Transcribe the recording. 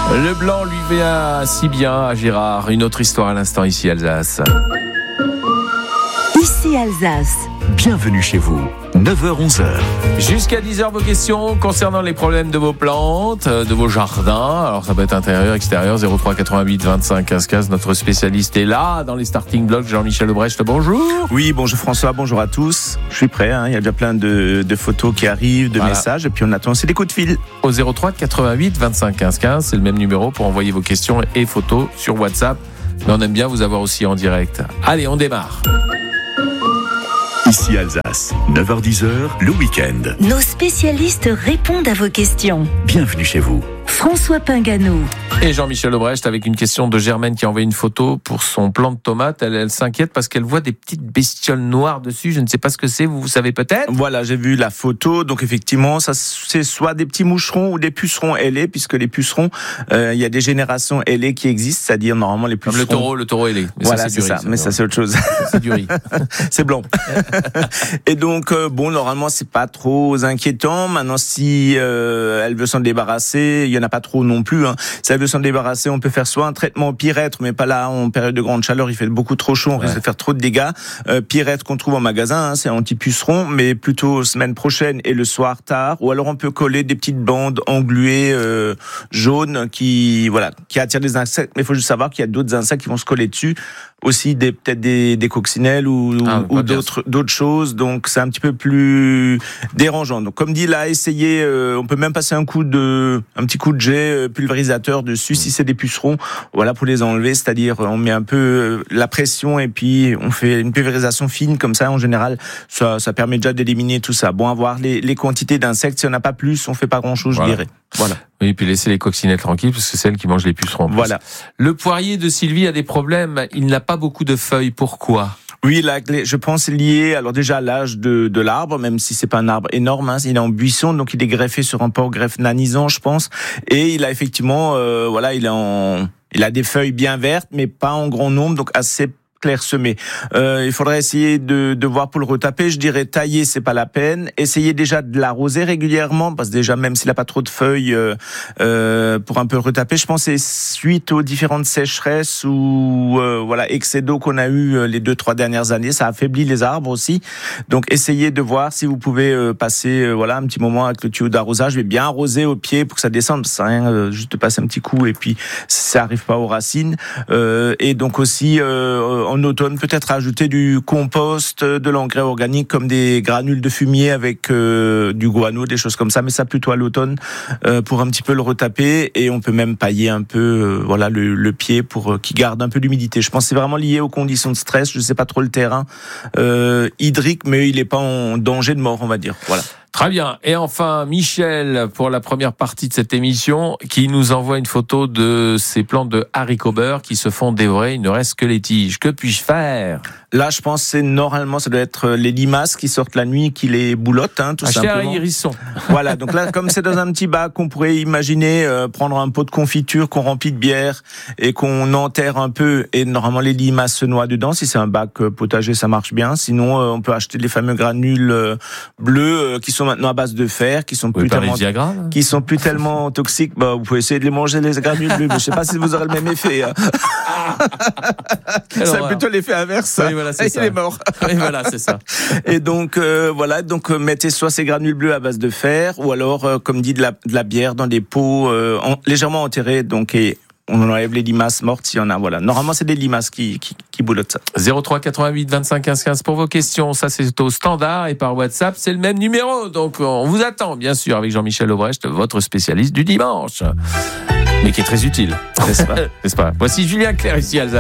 Le blanc lui va si bien à Gérard. Une autre histoire à l'instant ici Alsace. Ici Alsace. Bienvenue chez vous, 9h-11h. Jusqu'à 10h, vos questions concernant les problèmes de vos plantes, de vos jardins. Alors ça peut être intérieur, extérieur, 03 88 25 15 15. Notre spécialiste est là dans les starting blocks, Jean-Michel Lebrecht, bonjour. Oui, bonjour François, bonjour à tous. Je suis prêt, il y a déjà plein de photos qui arrivent, de messages, et puis on attend aussi des coups de fil. Au 03 88 25 15 15, c'est le même numéro pour envoyer vos questions et photos sur WhatsApp. Mais on aime bien vous avoir aussi en direct. Allez, on démarre. Ici Alsace, 9h-10h, le week-end. Nos spécialistes répondent à vos questions. Bienvenue chez vous. François Pinganou. Et Jean-Michel Lebrecht avec une question de Germaine qui a envoyé une photo pour son plant de tomates. Elle s'inquiète parce qu'elle voit des petites bestioles noires dessus. Je ne sais pas ce que c'est, vous savez peut-être ? Voilà, j'ai vu la photo. Donc effectivement, ça c'est soit des petits moucherons ou des pucerons ailés, puisque les pucerons, il y a des générations ailées qui existent, c'est-à-dire normalement les pucerons. Comme le taureau ailé. Mais voilà, ça, c'est du ça. riz, Mais ça c'est autre chose. C'est du riz. C'est blanc. Et donc normalement c'est pas trop inquiétant. Maintenant si elle veut s'en débarrasser, il y en a pas trop non plus. Si elle veut s'en débarrasser, on peut faire soit un traitement pyrètre, mais pas là en période de grande chaleur, il fait beaucoup trop chaud, on risque de faire trop de dégâts. Pyrètre qu'on trouve en magasin, c'est anti-puceron, mais plutôt semaine prochaine et le soir tard. Ou alors on peut coller des petites bandes engluées jaunes qui attirent des insectes. Mais il faut juste savoir qu'il y a d'autres insectes qui vont se coller dessus. Aussi peut-être des coccinelles ou d'autres choses. Donc c'est un petit peu plus dérangeant. Donc comme dit là, essayez. On peut même passer un petit coup de jet pulvérisateur dessus si c'est des pucerons. Voilà pour les enlever. C'est-à-dire on met un peu la pression et puis on fait une pulvérisation fine comme ça. En général, ça permet déjà d'éliminer tout ça. Bon, à voir les quantités d'insectes. Si on n'a pas plus, on fait pas grand-chose, je dirais. Voilà. Oui, puis laisser les coccinelles tranquilles parce que c'est celles qui mangent les pucerons. Voilà. Le poirier de Sylvie a des problèmes. Il n'a pas beaucoup de feuilles. Pourquoi ? Oui, là, je pense lié, alors déjà à l'âge de l'arbre, même si c'est pas un arbre énorme, il est en buisson, donc il est greffé sur un porte-greffe nanisant, je pense, et il a effectivement, il a des feuilles bien vertes, mais pas en grand nombre, donc assez clairsemé. Il faudrait essayer de voir pour le retaper. Je dirais tailler, c'est pas la peine. Essayez déjà de l'arroser régulièrement, parce que déjà même s'il a pas trop de feuilles, pour un peu le retaper, je pense que c'est suite aux différentes sécheresses ou excès d'eau qu'on a eu les 2-3 dernières années, ça affaiblit les arbres aussi. Donc essayez de voir si vous pouvez passer un petit moment avec le tuyau d'arrosage, mais bien arroser au pied pour que ça descende. Ça sert à rien juste de passer un petit coup et puis ça arrive pas aux racines. Et donc aussi en automne, peut-être ajouter du compost, de l'engrais organique comme des granules de fumier avec du guano, des choses comme ça, mais ça plutôt à l'automne pour un petit peu le retaper, et on peut même pailler un peu le pied pour qu'il garde un peu d'humidité. Je pense que c'est vraiment lié aux conditions de stress, je sais pas trop le terrain hydrique, mais il est pas en danger de mort, on va dire. Voilà. Très bien. Et enfin, Michel, pour la première partie de cette émission, qui nous envoie une photo de ces plantes de haricots beurre qui se font dévorer. Il ne reste que les tiges. Que puis-je faire ? Là, je pense que normalement, ça doit être les limaces qui sortent la nuit, qui les boulotent, tout simplement. Acheter un hérisson. Voilà. Donc là, comme c'est dans un petit bac, on pourrait imaginer prendre un pot de confiture qu'on remplit de bière et qu'on enterre un peu. Et normalement, les limaces se noient dedans. Si c'est un bac potager, ça marche bien. Sinon, on peut acheter les fameux granules bleus qui sont maintenant à base de fer, qui sont plus tellement toxiques. Bah, vous pouvez essayer de les manger, les granules bleus, mais je sais pas si vous aurez le même effet. C'est plutôt l'effet inverse. Oui, voilà, c'est ça. Il est mort. Oui, voilà, c'est ça. Et donc mettez soit ces granules bleues à base de fer, ou alors comme dit de la bière dans des pots légèrement enterrés. Donc on enlève les limaces mortes s'il y en a. Voilà. Normalement, c'est des limaces qui boulottent ça. 03 88 25 15 15 pour vos questions. Ça, c'est au standard, et par WhatsApp, c'est le même numéro. Donc, on vous attend, bien sûr, avec Jean-Michel Lebrecht, votre spécialiste du dimanche. Mais qui est très utile. N'est-ce pas ? Voici Julien Clerc ici, Alsace.